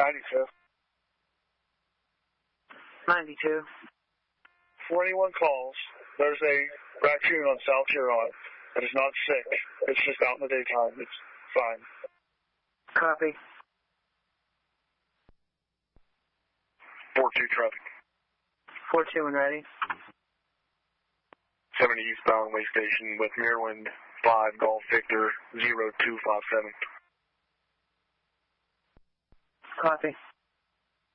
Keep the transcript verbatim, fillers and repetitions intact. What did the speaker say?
ninety-two. ninety-two. For anyone calls, there's a raccoon on South Huron. It is not sick. It's just out in the daytime. It's fine. Copy. four two traffic. four two and ready. seventy eastbound way station with Mirwind five Golf Victor zero two five seven. Copy.